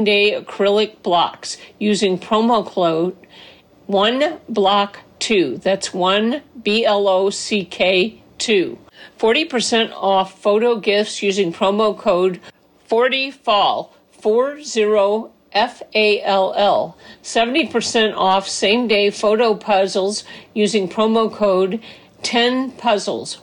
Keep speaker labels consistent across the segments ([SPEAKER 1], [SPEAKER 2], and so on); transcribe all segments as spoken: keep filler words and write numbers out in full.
[SPEAKER 1] day acrylic blocks using promo code one block two. That's one B L O C K two. forty percent off photo gifts using promo code forty fall, forty F A L L. seventy percent off same day photo puzzles using promo code ten puzzles,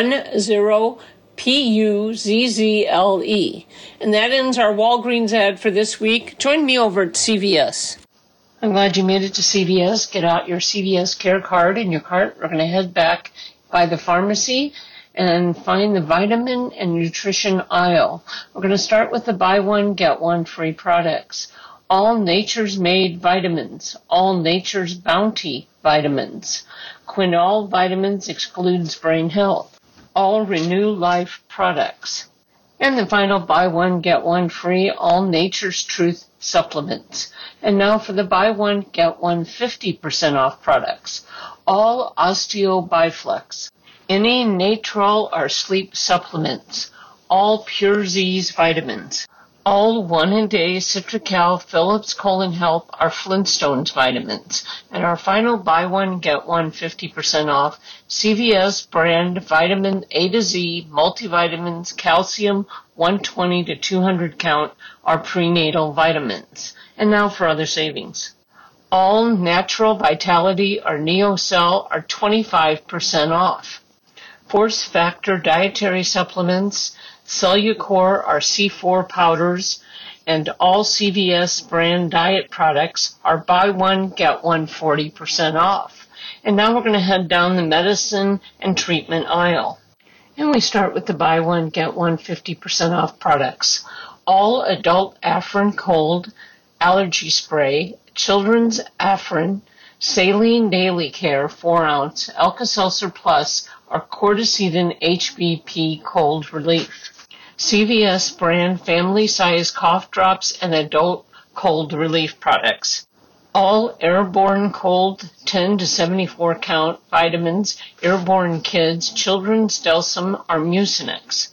[SPEAKER 1] ten P U Z Z L E. And that ends our Walgreens ad for this week. Join me over at C V S. I'm glad you made it to C V S. Get out your C V S Care card in your cart. We're going to head back by the pharmacy and find the vitamin and nutrition aisle. We're going to start with the buy one, get one free products. All Nature's Made vitamins. All Nature's Bounty vitamins. Quinol vitamins excludes brain health. All Renew Life products. And the final buy one, get one free, All Nature's Truth supplements. And now for the buy one, get one fifty percent off products. All Osteo Biflex. Any Natrol or sleep supplements. All Pure Z's vitamins. All one-a-day Citracal, Philips Colon Health are Flintstones vitamins. And our final buy one, get one fifty percent off, C V S brand vitamin A to Z, multivitamins, calcium, one twenty to two hundred count are prenatal vitamins. And now for other savings. All Natural Vitality or NeoCell are twenty-five percent off. Force Factor dietary supplements, Cellucor are C four powders, and all C V S brand diet products are buy one, get one forty percent off. And now we're going to head down the medicine and treatment aisle. And we start with the buy one, get one fifty percent off products. All adult Afrin Cold allergy spray, children's Afrin, Saline Daily Care four ounce, Alka-Seltzer Plus, or Corticedin H B P cold relief. C V S brand family size cough drops and adult cold relief products. All Airborne Cold ten to seventy-four count vitamins, Airborne Kids, Children's Delsum or Mucinex.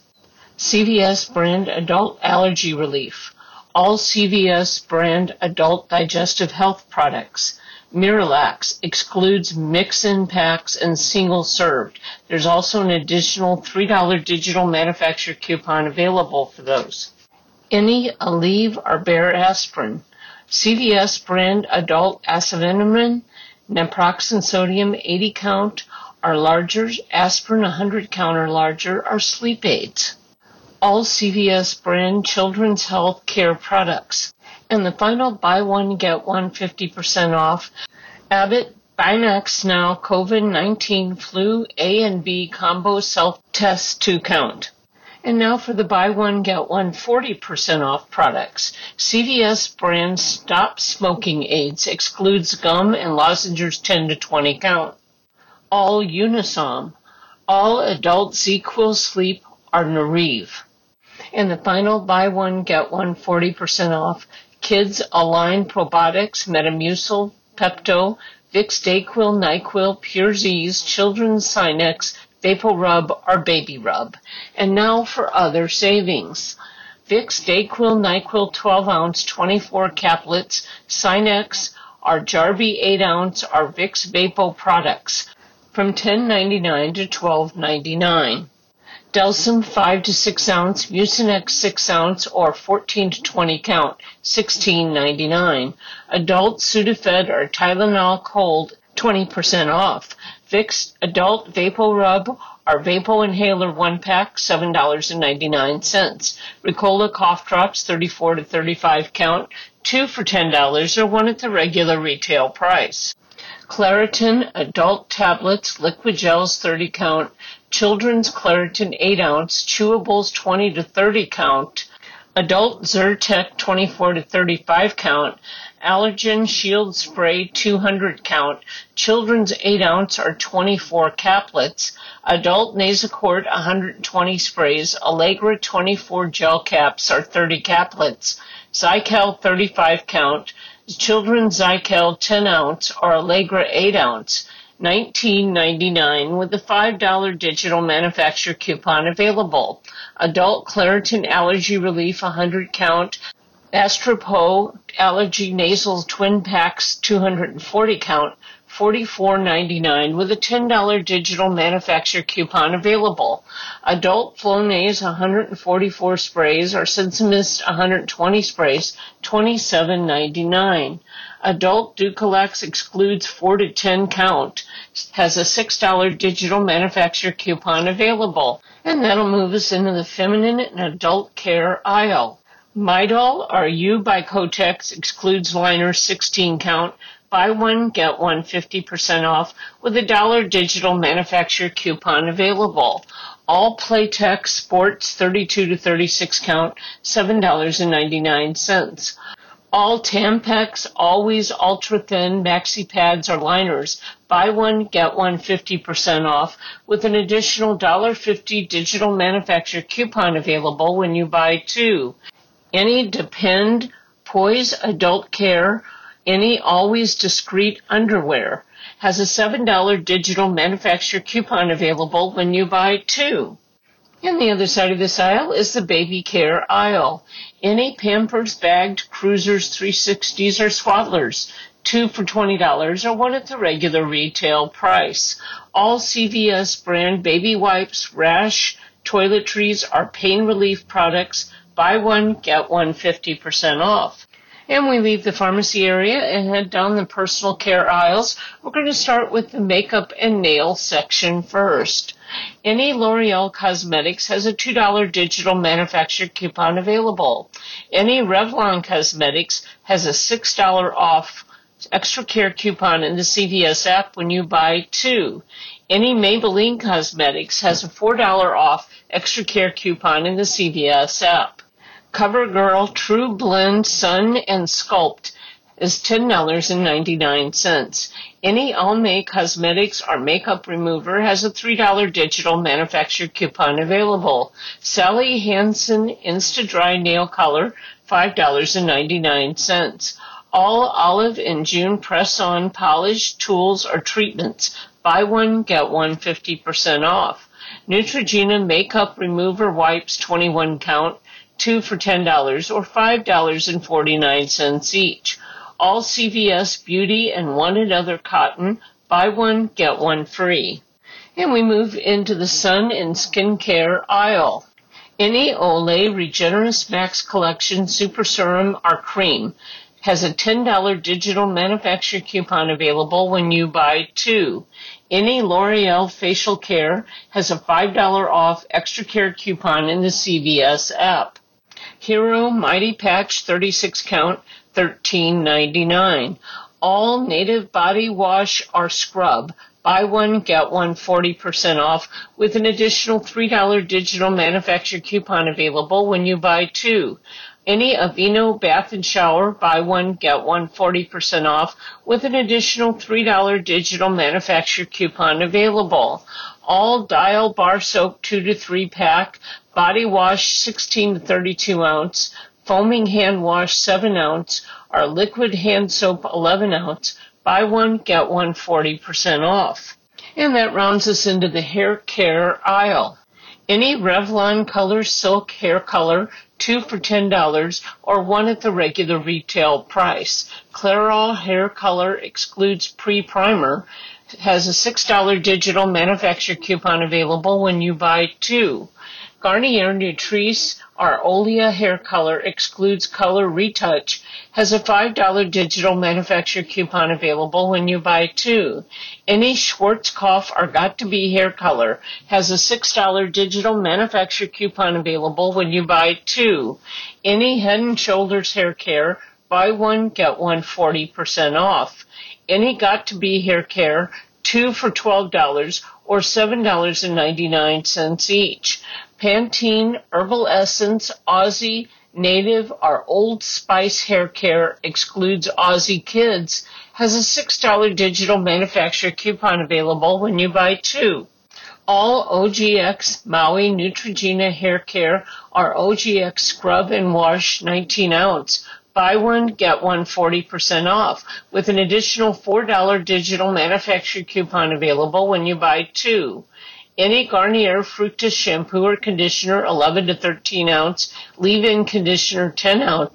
[SPEAKER 1] C V S brand adult allergy relief. All C V S brand adult digestive health products. Miralax excludes mix-in packs and single-served. There's also an additional three dollars digital manufacturer coupon available for those. Any Aleve or Bayer aspirin. C V S brand adult acetaminophen, naproxen sodium eighty count or larger, aspirin one hundred count or larger are sleep aids. All C V S brand children's health care products. And the final buy one, get one fifty percent off, Abbott Binax Now COVID nineteen Flu A and B Combo Self-Test two count. And now for the buy one, get one forty percent off products. C V S brand Stop Smoking Aids excludes gum and lozenges ten to twenty count. All Unisom. All adult ZzzQuil Sleep are Narive. And the final buy one, get one forty percent off, Kids Align Probiotics, Metamucil, Pepto, Vicks DayQuil, NyQuil, Pure Z's, Children's Sinex, VapoRub, or Baby Rub. And now for other savings. Vicks DayQuil, NyQuil twelve ounce, twenty-four caplets, Sinex, or Jarby eight ounce, or Vicks Vapo products from ten ninety-nine to twelve ninety-nine. Delsum five to six ounce, Mucinex six ounce, or fourteen to twenty count, sixteen ninety-nine. Adult Sudafed or Tylenol Cold, twenty percent off. Vicks Adult VapoRub or Vapo Inhaler one pack, seven dollars and ninety-nine cents. Ricola Cough Drops, thirty-four to thirty-five count, two for ten dollars or one at the regular retail price. Claritin Adult Tablets, Liquid Gels thirty count, Children's Claritin eight ounce, Chewables twenty to thirty count, Adult Zyrtec twenty-four to thirty-five count, Allergen Shield Spray two hundred count, Children's eight ounce or twenty-four caplets, Adult Nasacort one hundred twenty sprays, Allegra twenty-four gel caps or thirty caplets, Zycal thirty-five count, Children's Zycal ten ounce or Allegra eight ounce, nineteen ninety-nine with a five dollars digital manufacturer coupon available. Adult Claritin Allergy Relief one hundred count, Astropro Allergy Nasal Twin Packs two hundred forty count, forty-four ninety-nine with a ten dollars digital manufacturer coupon available. Adult Flonase one hundred forty-four sprays or Sensimist one hundred twenty sprays, twenty-seven ninety-nine. Adult Ducalax excludes four to ten count, has a six dollars digital manufacturer coupon available. And that'll move us into the feminine and adult care aisle. Midol R U by Kotex excludes liners sixteen count, buy one, get one fifty percent off with a dollar digital manufacturer coupon available. All Playtex Sports thirty-two to thirty-six count, seven dollars and ninety-nine cents. All Tampax Always Ultra Thin Maxi Pads or liners, buy one, get one fifty percent off with an additional one dollar fifty digital manufacturer coupon available when you buy two. Any Depend Poise Adult Care, any Always Discreet underwear has a seven dollars digital manufacturer coupon available when you buy two. And the other side of this aisle is the baby care aisle. Any Pampers bagged Cruisers three sixties or Swaddlers, two for twenty dollars or one at the regular retail price. All C V S brand baby wipes, rash, toiletries are pain relief products. Buy one, get one fifty percent off. And we leave the pharmacy area and head down the personal care aisles. We're going to start with the makeup and nail section first. Any L'Oreal Cosmetics has a two dollars digital manufacturer coupon available. Any Revlon Cosmetics has a six dollars off extra care coupon in the C V S app when you buy two. Any Maybelline Cosmetics has a four dollars off extra care coupon in the C V S app. CoverGirl True Blend Sun and Sculpt is ten dollars and ninety-nine cents. Any Almay Cosmetics or makeup remover has a three dollars digital manufacturer coupon available. Sally Hansen Insta-Dry Nail Color, five dollars and ninety-nine cents. All Olive and June press-on polish tools or treatments. Buy one, get one fifty percent off. Neutrogena Makeup Remover Wipes twenty-one count, two for ten dollars or five dollars and forty-nine cents each. All C V S Beauty and Wanted Other Cotton, buy one, get one free. And we move into the sun and skincare aisle. Any Olay Regenerist Max Collection Super Serum or Cream has a ten dollars digital manufacturer coupon available when you buy two. Any L'Oreal Facial Care has a five dollars off extra care coupon in the C V S app. Hero Mighty Patch thirty-six count, thirteen ninety-nine. All Native Body Wash or Scrub, buy one, get one forty percent off with an additional three dollars digital manufacturer coupon available when you buy two. Any Aveeno Bath and Shower, buy one, get one forty percent off with an additional three dollars digital manufacturer coupon available. All Dial Bar Soap two to three pack, Body Wash sixteen to thirty-two ounce, Foaming Hand Wash seven ounce, or Liquid Hand Soap eleven ounce, buy one, get one forty percent off. And that rounds us into the hair care aisle. Any Revlon Color Silk Hair Color, two for ten dollars or one at the regular retail price. Clairol Hair Color excludes pre-primer, has a six dollars digital manufacturer coupon available when you buy two. Garnier Nutrice or Olea Hair Color excludes color retouch, has a five dollars digital manufacturer coupon available when you buy two. Any Schwarzkopf or Got to Be Hair Color has a six dollars digital manufacturer coupon available when you buy two. Any Head and Shoulders Hair Care, buy one, get one forty percent off. Any Got to Be Hair Care, two for twelve dollars or seven dollars and ninety-nine cents each. Pantene Herbal Essence Aussie Native or Old Spice Hair Care excludes Aussie Kids, has a six dollars digital manufacturer coupon available when you buy two. All O G X Maui Neutrogena Hair Care or O G X Scrub and Wash nineteen ounce. Buy one, get one forty percent off with an additional four dollars digital manufacturer coupon available when you buy two. Any Garnier Fructis shampoo or conditioner eleven to thirteen ounce, leave-in conditioner ten ounce,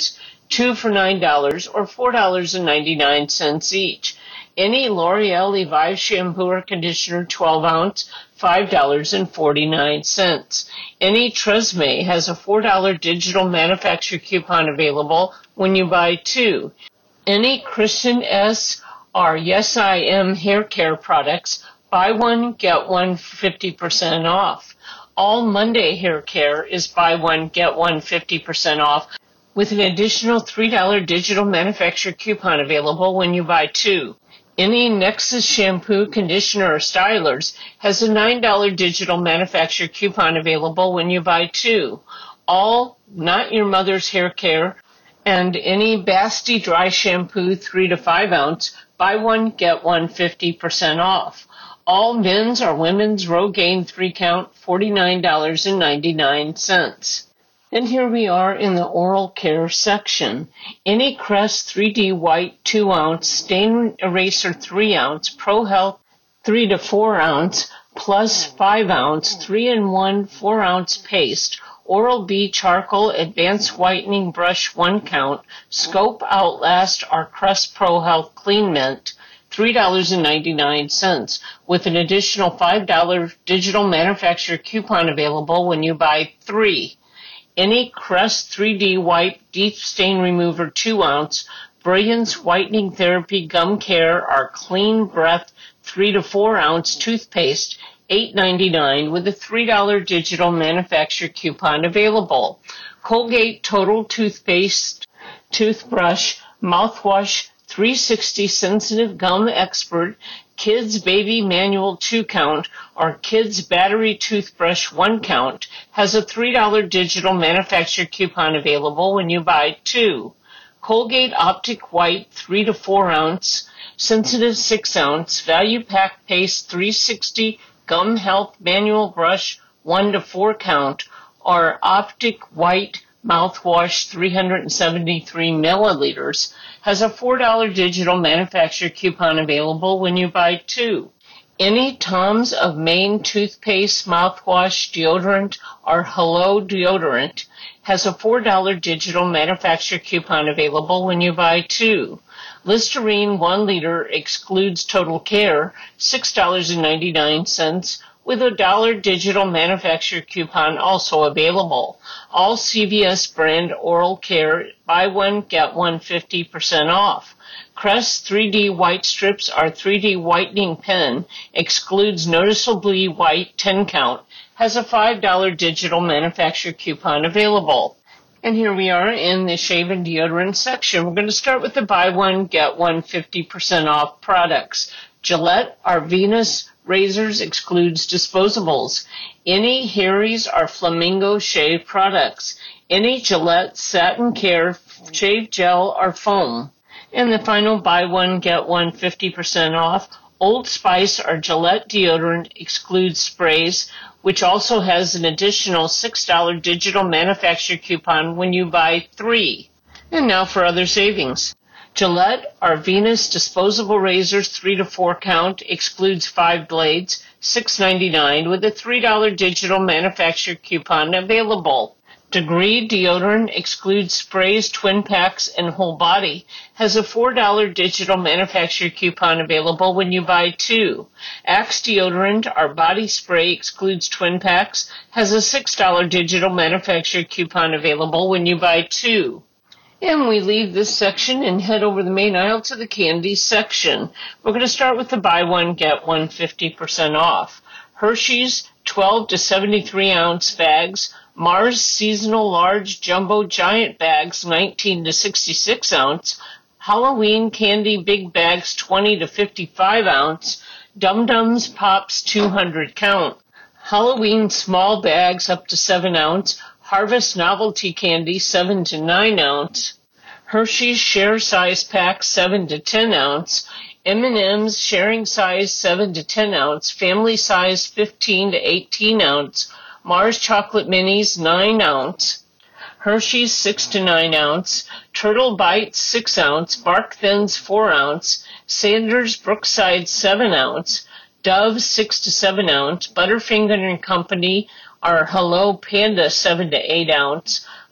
[SPEAKER 1] two for nine dollars or four dollars and ninety-nine cents each. Any L'Oreal Evive shampoo or conditioner twelve ounce, five dollars and forty-nine cents. Any Tresemme has a four dollar digital manufacturer coupon available when you buy two. Any Christian S or Yes I Am hair care products, buy one, get one fifty percent off. All Monday hair care is buy one, get one fifty percent off with an additional three dollar digital manufacturer coupon available when you buy two. Any Nexus shampoo, conditioner, or stylers has a nine dollar digital manufacturer coupon available when you buy two. All Not Your Mother's hair care and any Basti dry shampoo three to five ounce, buy one, get one fifty percent off. All men's or women's Rogaine three count, forty-nine dollars and ninety-nine cents. And here we are in the oral care section. Any Crest three D White two ounce, Stain Eraser three ounce, Pro Health three to four ounce, plus five ounce, three in one four ounce paste, Oral-B Charcoal Advanced Whitening Brush one count, Scope Outlast or Crest Pro Health Clean Mint, three dollars and ninety-nine cents, with an additional five dollar digital manufacturer coupon available when you buy three. Any Crest three D White Deep Stain Remover two ounce, Brilliance Whitening Therapy Gum Care or Clean Breath three to four ounce toothpaste, eight ninety-nine with a three dollar digital manufacturer coupon available. Colgate Total Toothpaste, Toothbrush, Mouthwash, three sixty Sensitive Gum Expert, Kids Baby Manual two count, or Kids Battery Toothbrush one count has a three dollar digital manufacturer coupon available when you buy two. Colgate Optic White three to four ounce, Sensitive six ounce, Value Pack Paste three sixty Gum Health Manual Brush one to four count, or Optic White Mouthwash three hundred seventy-three milliliters has a four dollar digital manufacturer coupon available when you buy two. Any Tom's of Maine toothpaste, mouthwash, deodorant, or Hello deodorant has a four dollar digital manufacturer coupon available when you buy two. Listerine one liter excludes Total Care, six dollars and ninety-nine cents, with a dollar digital manufacturer coupon also available. All C V S brand oral care, buy one, get one fifty percent off. Crest three D White Strips or three D Whitening Pen excludes Noticeably White ten count, has a five dollar digital manufacturer coupon available. And here we are in the shave and deodorant section. We're going to start with the buy one, get one fifty percent off products. Gillette or Venus razors excludes disposables. Any Harry's or Flamingo shave products. Any Gillette Satin Care shave gel or foam. And the final buy one, get one fifty percent off. Old Spice or Gillette deodorant excludes sprays, which also has an additional six dollar digital manufacturer coupon when you buy three. And now for other savings. Gillette or Venus disposable razors three to four count excludes five blades, six ninety-nine with a three dollar digital manufacturer coupon available. Degree deodorant excludes sprays, twin packs, and whole body, has a four dollar digital manufacturer coupon available when you buy two. Axe deodorant or body spray excludes twin packs, has a six dollar digital manufacturer coupon available when you buy two. And we leave this section and head over the main aisle to the candy section. We're going to start with the buy one, get one fifty percent off. Hershey's twelve to seventy-three ounce bags, Mars Seasonal Large Jumbo Giant Bags nineteen to sixty-six ounce, Halloween Candy Big Bags twenty to fifty-five ounce, Dum Dums Pops two hundred count, Halloween Small Bags up to seven ounce, Harvest Novelty Candy seven to nine ounce, Hershey's Share Size Pack seven to ten ounce, M and M's Sharing Size seven to ten ounce, Family Size fifteen to eighteen ounce, Mars Chocolate Minis nine ounce, Hershey's six to nine ounce, Turtle Bites six ounce, Bark Thins four ounce, Sanders Brookside seven ounce, Dove six to seven ounce, Butterfinger and Company or Hello Panda seven to eight ounce,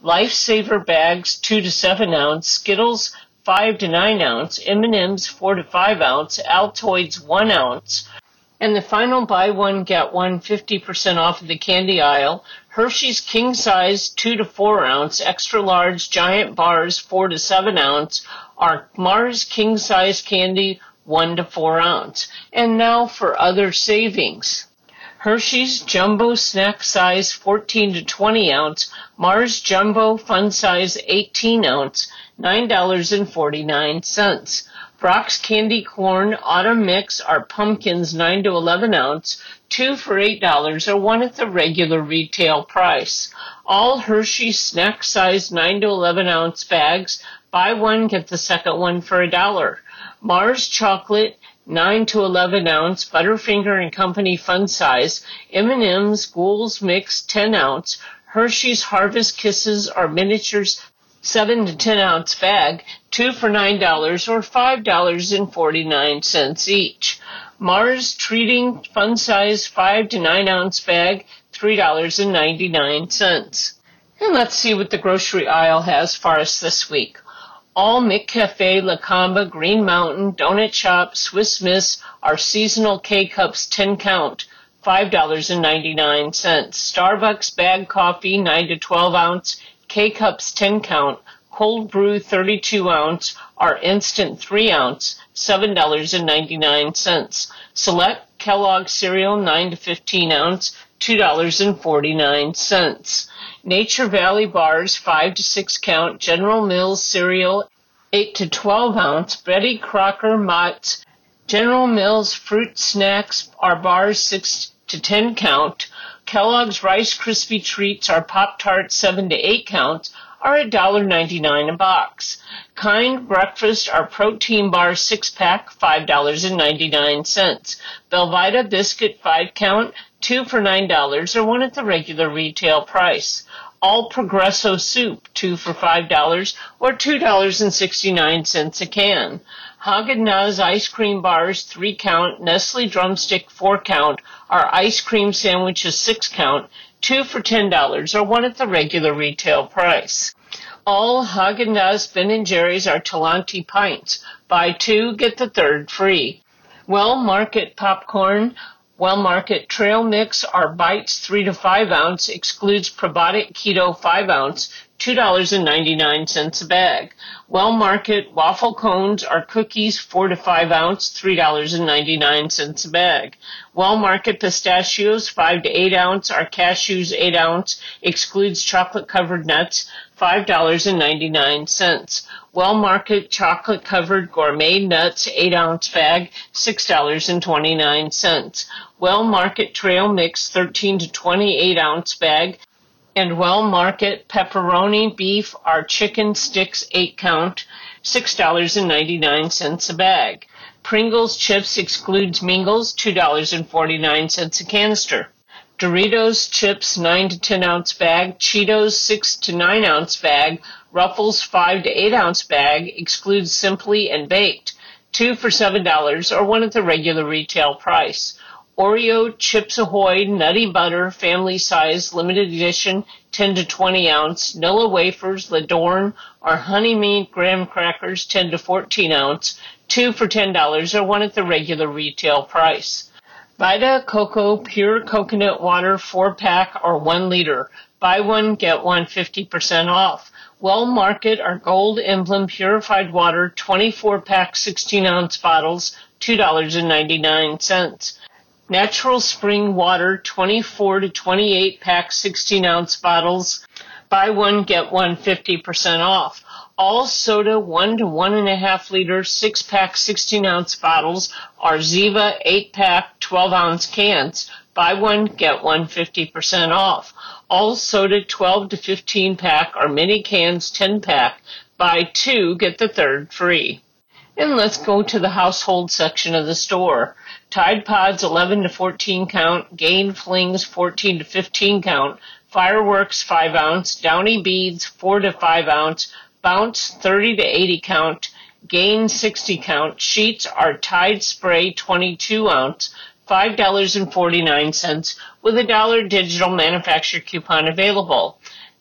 [SPEAKER 1] Lifesaver bags, two to seven ounce, Skittles, five to nine ounce, M and M's, four to five ounce, Altoids, one ounce. And the final buy one, get one fifty percent off of the candy aisle, Hershey's King Size two to four ounce, Extra Large Giant Bars four to seven ounce, our Mars King Size Candy one to four ounce. And now for other savings. Hershey's Jumbo Snack Size fourteen to twenty ounce, Mars Jumbo Fun Size eighteen ounce, nine dollars and forty-nine cents. Brock's Candy Corn Autumn Mix are pumpkins nine to eleven ounce, two for eight dollars or one at the regular retail price. All Hershey Snack Size nine to eleven ounce bags, buy one, get the second one for a dollar. Mars Chocolate nine to eleven ounce, Butterfinger and Company Fun Size, M and M's Ghouls Mix ten ounce, Hershey's Harvest Kisses are miniatures seven to ten ounce bag, two for nine dollars or five dollars and forty-nine cents each. Mars Treating Fun Size five to nine ounce bag, three dollars and ninety-nine cents. And let's see what the grocery aisle has for us this week. All McCafe, La Comba, Green Mountain, Donut Shop, Swiss Miss are seasonal K-Cups ten count, five dollars and ninety-nine cents. Starbucks bag coffee nine to twelve ounce, K-Cups ten count, cold brew thirty-two ounce, are instant three ounce, seven dollars and ninety-nine cents. Select Kellogg cereal nine to fifteen ounce, two dollars and forty-nine cents. Nature Valley bars five to six count, General Mills cereal eight to twelve ounce, Betty Crocker Mott's General Mills fruit snacks are bars six to ten count. Kellogg's Rice Krispie Treats are Pop-Tarts seven to eight count, are one dollar and ninety-nine cents a box. Kind Breakfast are protein bar six pack, five dollars and ninety-nine cents. Belvita Biscuit five count, two for nine dollars or one at the regular retail price. All Progresso Soup, two for five dollars or two dollars and sixty-nine cents a can. Haagen-Dazs ice cream bars three count, Nestle Drumstick four count, are ice cream sandwiches six count, two for ten dollars or one at the regular retail price. All Haagen-Dazs Ben and Jerry's are Talenti pints. Buy two, get the third free. Well Market popcorn, Well Market Trail Mix are bites three to five ounce, excludes probiotic keto five ounce, two dollars and ninety-nine cents a bag. Well Market waffle cones are cookies four to five ounce, three dollars and ninety-nine cents a bag. Well Market pistachios five to eight ounce are cashews eight ounce, excludes chocolate covered nuts, five dollars and ninety-nine cents. Well Market chocolate covered gourmet nuts eight ounce bag, six dollars and twenty-nine cents. Well Market trail mix thirteen to twenty-eight ounce bag, and Well Market pepperoni beef are chicken sticks eight count, six dollars and ninety-nine cents a bag. Pringles chips excludes Mingles, two dollars and forty-nine cents a canister. Doritos chips nine to ten ounce bag, Cheetos six to nine ounce bag, Ruffles five to eight ounce bag, excludes Simply and Baked, two for seven dollars or one at the regular retail price. Oreo Chips Ahoy Nutty Butter family size limited edition ten to twenty ounce, Nilla wafers Ladorn or Honey Meat graham crackers ten to fourteen ounce, two for ten dollars or one at the regular retail price. Vita Coco Pure Coconut Water four pack or one liter. Buy one, get one fifty percent off. Well Market or Gold Emblem Purified Water twenty-four pack sixteen ounce bottles, two dollars and ninety-nine cents. Natural Spring Water twenty-four to twenty-eight pack sixteen ounce bottles, buy one, get one fifty percent off. All soda one to one and a half liter six pack sixteen ounce bottles are Ziva eight pack twelve ounce cans, buy one, get one fifty percent off. All soda twelve to fifteen pack are mini cans ten pack, buy two, get the third free. And let's go to the household section of the store. Tide Pods eleven to fourteen count, Gain Flings fourteen to fifteen count, Fireworks five ounce, Downy Beads four to five ounce, Bounce thirty to eighty count, Gain sixty count, Sheets are Tide Spray twenty-two ounce, five dollars and forty-nine cents with a dollar digital manufacturer coupon available.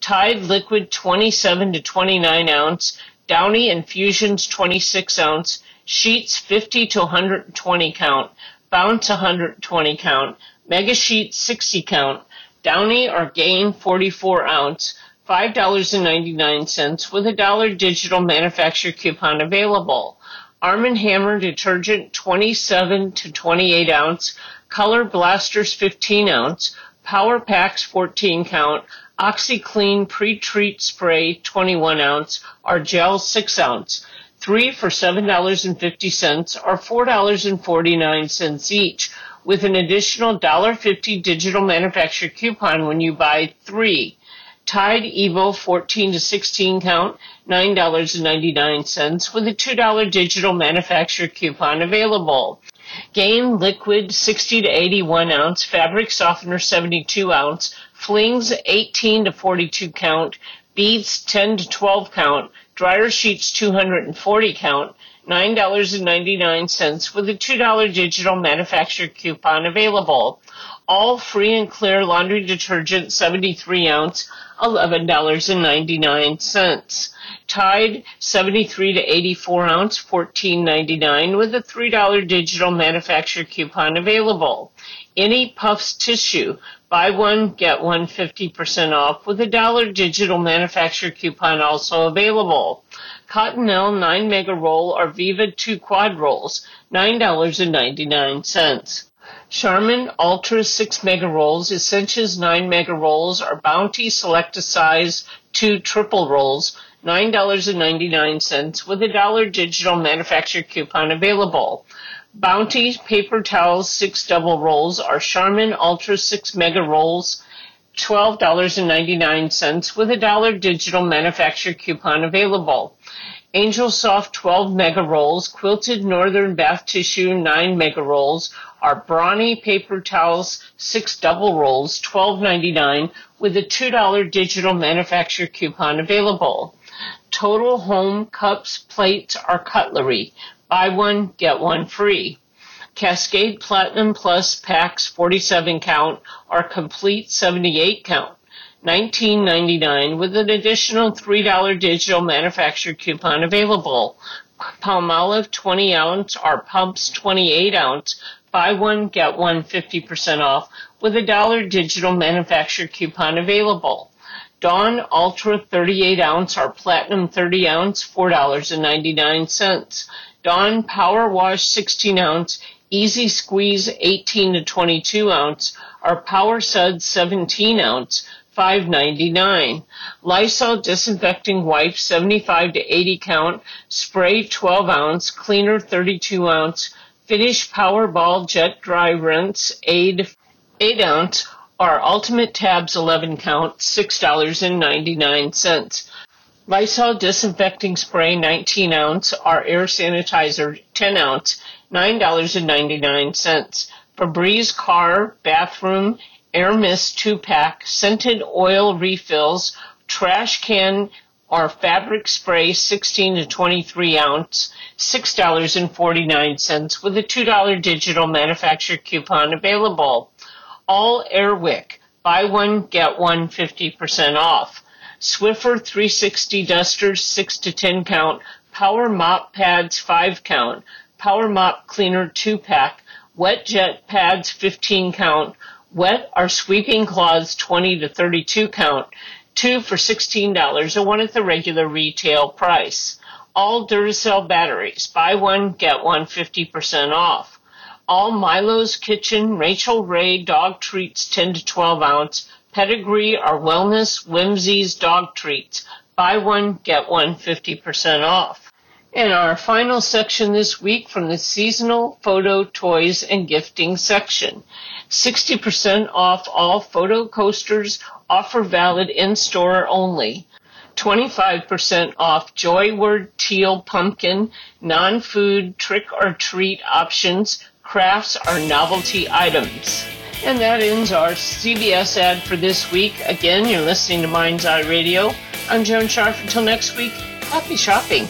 [SPEAKER 1] Tide Liquid twenty-seven to twenty-nine ounce, Downy Infusions twenty-six ounce, Sheets fifty to one hundred twenty count, Bounce one hundred twenty count, Mega Sheet sixty count, Downy or Gain forty-four ounce, five dollars and ninety-nine cents with a dollar digital manufacturer coupon available. Arm and Hammer detergent twenty-seven to twenty-eight ounce, Color Blasters fifteen ounce, Power Packs fourteen count, OxyClean Pre-Treat Spray twenty-one ounce, or Gel six ounce. Three for seven dollars and fifty cents or four dollars and forty-nine cents each, with an additional one dollar fifty digital manufacturer coupon when you buy three. Tide Evo fourteen to sixteen count, nine dollars and ninety-nine cents, with a two dollar digital manufacturer coupon available. Gain Liquid sixty to eighty-one ounce, Fabric Softener seventy-two ounce, Flings eighteen to forty-two count, Beads ten to twelve count, Dryer Sheets two hundred forty count, nine dollars and ninety-nine cents, with a two dollar digital manufacturer coupon available. All Free and Clear Laundry Detergent seventy-three ounce, eleven dollars and ninety-nine cents. Tide seventy-three to eighty-four ounce, fourteen ninety-nine, with a three dollar digital manufacturer coupon available. Any Puffs Tissue, buy one, get one fifty percent off, with a dollar digital manufacturer coupon also available. Cottonelle nine Mega Roll or Viva two Quad Rolls, nine dollars and ninety-nine cents. Charmin Ultra six Mega Rolls, Essentials nine Mega Rolls, or Bounty Select a Size two Triple Rolls, nine dollars and ninety-nine cents, with a dollar digital manufacturer coupon available. Bounty Paper Towels six Double Rolls, or Charmin Ultra six Mega Rolls, twelve dollars and ninety-nine cents, with a dollar digital manufacturer coupon available. Angel Soft twelve Mega Rolls, Quilted Northern Bath Tissue nine Mega Rolls, or Brawny Paper Towels six Double Rolls, twelve ninety-nine, with a two dollar digital manufacturer coupon available. Total Home Cups, Plates, or Cutlery, buy one, get one free. Cascade Platinum Plus Packs forty-seven count, or Complete seventy-eight count, nineteen ninety-nine, with an additional three dollar digital manufacturer coupon available. Palmolive twenty ounce or Pumps twenty-eight ounce, buy one, get one fifty percent off, with a dollar digital manufacturer coupon available. Dawn Ultra thirty-eight ounce or Platinum thirty ounce, four dollars and ninety-nine cents. Dawn Power Wash sixteen ounce, Easy Squeeze eighteen to twenty-two ounce, or Power Suds seventeen ounce, five ninety-nine. Lysol Disinfecting Wipes seventy-five to eighty count, Spray twelve ounce, Cleaner thirty-two ounce, Finish Powerball Jet Dry Rinse Aid eight ounce, or Ultimate Tabs eleven count, six dollars and ninety-nine cents. Lysol Disinfecting Spray nineteen ounce, or Air Sanitizer ten ounce, nine dollars and ninety-nine cents. Febreze Car Bathroom Air Mist two pack, Scented Oil Refills, Trash Can or Fabric Spray sixteen to twenty-three ounce, six dollars and forty-nine cents, with a two dollar digital manufacturer coupon available. All Airwick, buy one, get one fifty percent off. Swiffer three sixty Dusters six to ten count, Power Mop Pads five count, Power Mop Cleaner two pack, Wet Jet Pads fifteen count, Wet or Sweeping Cloths twenty to thirty-two count, two for sixteen dollars or one at the regular retail price. All Duracell batteries, buy one, get one fifty percent off. All Milo's Kitchen Rachel Ray Dog Treats ten to twelve ounce, Pedigree or Wellness Whimsies Dog Treats, buy one, get one fifty percent off. And our final section this week from the Seasonal Photo Toys and Gifting section. sixty percent off all photo coasters, offer valid in-store only. twenty-five percent off Joyward Teal Pumpkin, non-food trick-or-treat options, crafts, or novelty items. And that ends our C B S ad for this week. Again, you're listening to Mind's Eye Radio. I'm Joan Sharf. Until next week, happy shopping.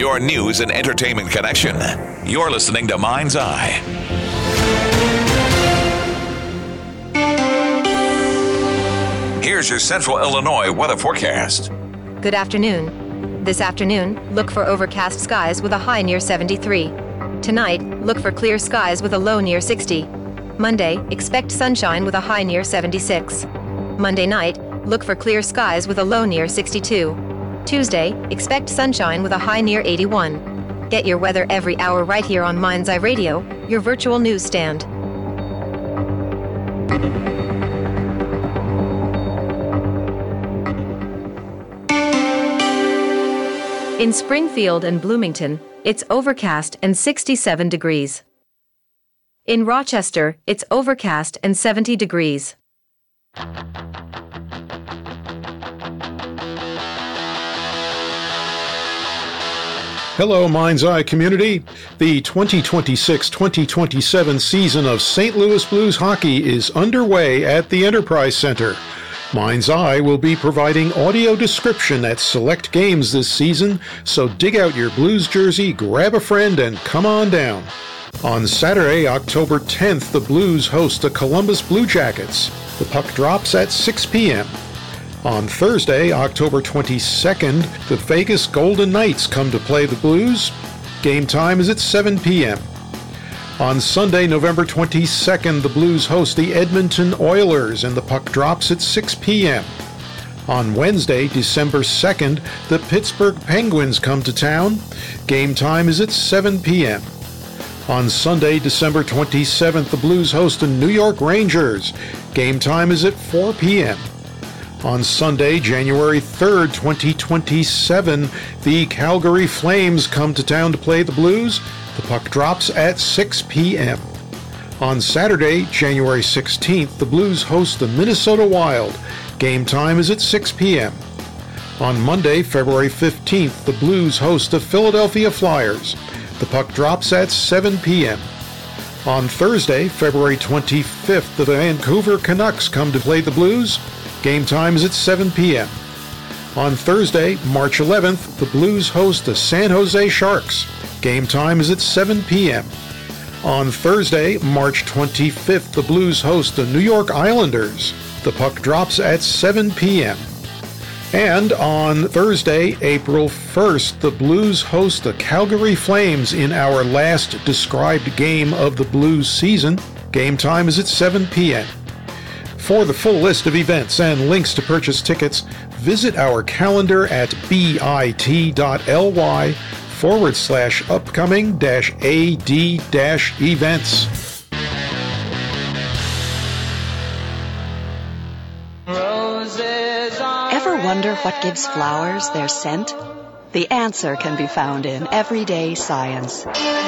[SPEAKER 2] your news and entertainment connection. You're listening to Mind's Eye. Here's your Central Illinois weather forecast.
[SPEAKER 3] Good afternoon. This afternoon, look for overcast skies with a high near seventy-three. Tonight, look for clear skies with a low near sixty. Monday, expect sunshine with a high near seventy-six. Monday night, look for clear skies with a low near sixty-two. Tuesday, expect sunshine with a high near eighty-one. Get your weather every hour right here on Mind's Eye Radio, your virtual newsstand. In Springfield and Bloomington, it's overcast and sixty-seven degrees. In Rochester, it's overcast and seventy degrees.
[SPEAKER 4] Hello, Mind's Eye community. The twenty twenty-six twenty twenty-seven season of Saint Louis Blues hockey is underway at the Enterprise Center. Mind's Eye will be providing audio description at select games this season, so dig out your Blues jersey, grab a friend, and come on down. On Saturday, October tenth, the Blues host the Columbus Blue Jackets. The puck drops at six p.m. On Thursday, October twenty-second, the Vegas Golden Knights come to play the Blues. Game time is at seven p.m. On Sunday, November twenty-second, the Blues host the Edmonton Oilers, and the puck drops at six p.m. On Wednesday, December second, the Pittsburgh Penguins come to town. Game time is at seven p.m. On Sunday, December twenty-seventh, the Blues host the New York Rangers. Game time is at four p.m. On Sunday, January third, twenty twenty-seven, the Calgary Flames come to town to play the Blues. The puck drops at six p.m. On Saturday, January sixteenth, the Blues host the Minnesota Wild. Game time is at six p.m. On Monday, February fifteenth, the Blues host the Philadelphia Flyers. The puck drops at seven p.m. On Thursday, February twenty-fifth, the Vancouver Canucks come to play the Blues. Game time is at seven p.m. On Thursday, March eleventh, the Blues host the San Jose Sharks. Game time is at seven p.m. On Thursday, March twenty-fifth, the Blues host the New York Islanders. The puck drops at seven p.m. And on Thursday, April first, the Blues host the Calgary Flames in our last described game of the Blues season. Game time is at seven p.m. For the full list of events and links to purchase tickets, visit our calendar at bit.ly forward slash upcoming dash AD dash events.
[SPEAKER 5] Ever wonder what gives flowers their scent? The answer can be found in Everyday Science.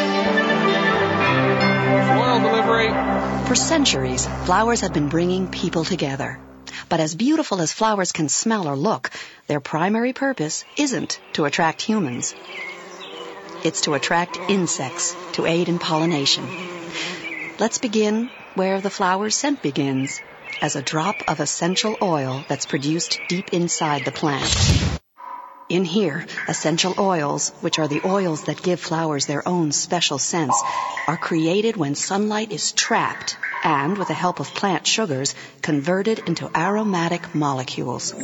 [SPEAKER 6] Floral delivery.
[SPEAKER 5] For centuries, flowers have been bringing people together. But as beautiful as flowers can smell or look, their primary purpose isn't to attract humans. It's to attract insects to aid in pollination. Let's begin where the flower's scent begins, as a drop of essential oil that's produced deep inside the plant. In here, essential oils, which are the oils that give flowers their own special scents, are created when sunlight is trapped and, with the help of plant sugars, converted into aromatic molecules.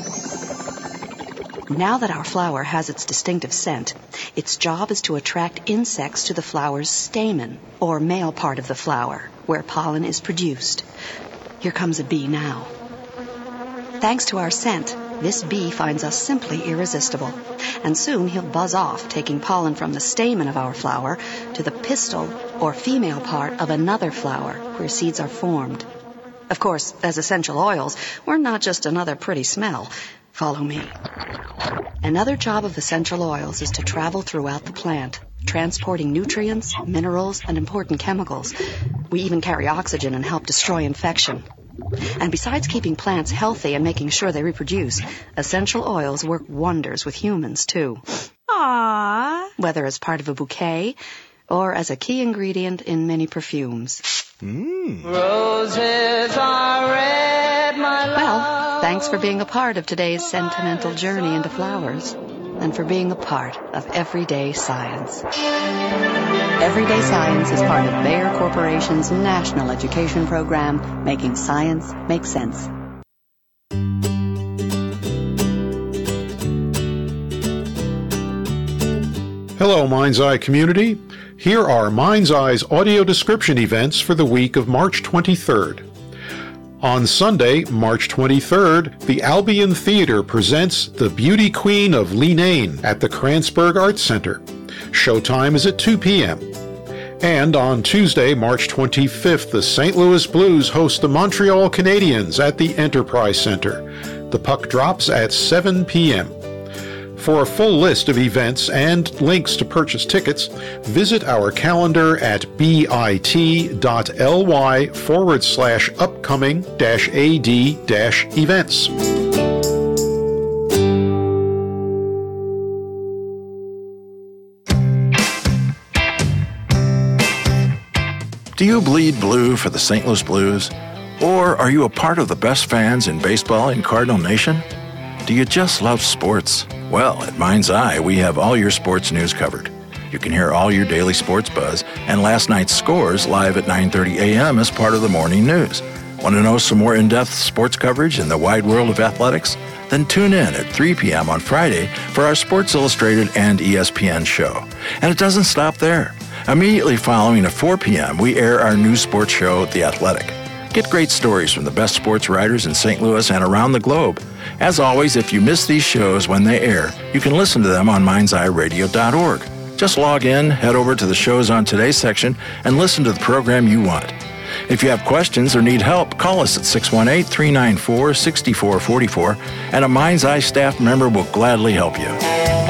[SPEAKER 5] Now that our flower has its distinctive scent, its job is to attract insects to the flower's stamen, or male part of the flower, where pollen is produced. Here comes a bee now. Thanks to our scent, this bee finds us simply irresistible, and soon he'll buzz off, taking pollen from the stamen of our flower to the pistil, or female part, of another flower, where seeds are formed. Of course, as essential oils, we're not just another pretty smell. Follow me. Another job of essential oils is to travel throughout the plant, transporting nutrients, minerals, and important chemicals. We even carry oxygen and help destroy infection. And besides keeping plants healthy and making sure they reproduce, essential oils work wonders with humans, too. Aww. Whether as part of a bouquet or as a key ingredient in many perfumes.
[SPEAKER 4] Mm.
[SPEAKER 6] Roses are red, my love.
[SPEAKER 5] Well, thanks for being a part of today's sentimental journey into flowers. and for being a part of Everyday Science. Everyday Science is part of Bayer Corporation's national education program, making science make sense.
[SPEAKER 4] Hello, Mind's Eye community. Here are Mind's Eye's audio description events for the week of March twenty-third. On Sunday, March twenty-third, the Albion Theater presents The Beauty Queen of Leenane at the Kranzberg Arts Center. Showtime is at two p.m. And on Tuesday, March twenty-fifth, the Saint Louis Blues host the Montreal Canadiens at the Enterprise Center. The puck drops at seven p.m. For a full list of events and links to purchase tickets, visit our calendar at bit.ly forward slash upcoming dash ad dash events.
[SPEAKER 7] Do you bleed blue for the Saint Louis Blues? Or are you a part of the best fans in baseball in Cardinal Nation? Do you just love sports? Well, at Mind's Eye, we have all your sports news covered. You can hear all your daily sports buzz and last night's scores live at nine thirty a.m. as part of the morning news. Want to know some more in-depth sports coverage in the wide world of athletics? Then tune in at three p.m. on Friday for our Sports Illustrated and E S P N show. And it doesn't stop there. Immediately following at four p.m., we air our new sports show, The Athletic. Get great stories from the best sports writers in Saint Louis and around the globe. As always, if you miss these shows when they air, you can listen to them on minds eye radio dot org. Just log in, head over to the shows on today's section, and listen to the program you want. If you have questions or need help, call us at six one eight, three nine four, six four four four, and a Mind's Eye staff member will gladly help you.